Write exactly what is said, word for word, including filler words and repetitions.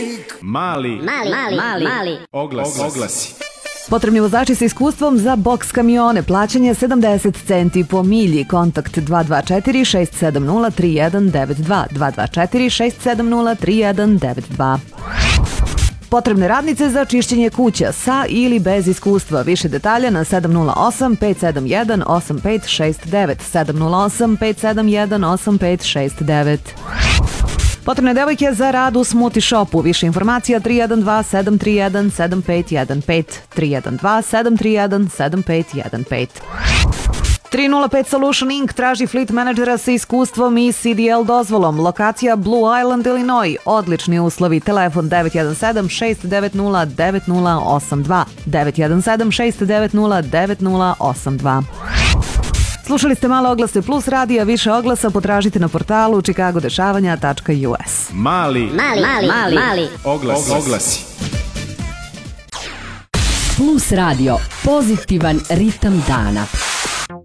Mali, mali, mali, mali, mali. Oglasi. Oglasi. Potrebni vozači sa iskustvom za boks kamione, plaćanje sedamdeset centi po milji, kontakt dva dva četiri šest sedam nula tri jedan devet dva, dva dva četiri šest sedam nula tri jedan devet dva. Potrebne radnice za čišćenje kuća sa ili bez iskustva. Više detalja na sedam nula osam pet sedam jedan osam pet šest devet, sedam nula osam pet sedam jedan osam pet šest devet. Potrebne devojke za rad u smoothie shopu. Više informacija tri jedan dva sedam tri jedan sedam pet jedan pet, tri jedan dva sedam tri jedan sedam pet jedan pet. tri nula pet Solution incorporated traži fleet menadžera sa iskustvom i C D L dozvolom. Lokacija Blue Island, Illinois. Odlični uslovi. Telefon devet jedan sedam šest devet nula devet nula osam dva, devet jedan sedam šest devet nula devet nula osam dva. Slušali ste Male oglase plus radija, više oglasa potražite na portalu chicago dešavanja tačka u s. Mali, mali, mali, mali, mali. Oglasi. Oglasi. Plus radio, pozitivan ritam dana.